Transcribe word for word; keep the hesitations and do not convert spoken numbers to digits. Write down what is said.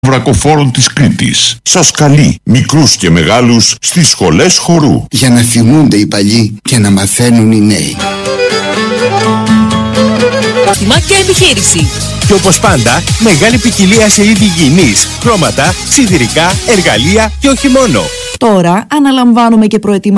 βρακοφόρων της Κρήτης. Σας καλεί μικρούς και μεγάλους στις σχολές χορού. Για να θυμούνται οι παλιοί και να μαθαίνουν οι νέοι. Τιμά και επιχείρηση. Και όπως πάντα, μεγάλη ποικιλία σε είδη γυηνής, χρώματα, σιδηρικά, εργαλεία και όχι μόνο. Τώρα αναλαμβάνουμε και προετοιμάζουμε